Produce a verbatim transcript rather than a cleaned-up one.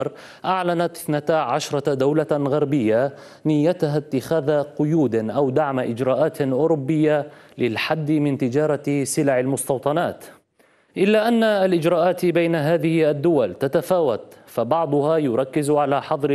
أعلنت اثنتا عشرة دولة غربية نيتها اتخاذ قيود أو دعم إجراءات أوروبية للحد من تجارة سلع المستوطنات، إلا أن الإجراءات بين هذه الدول تتفاوت، فبعضها يركز على حظر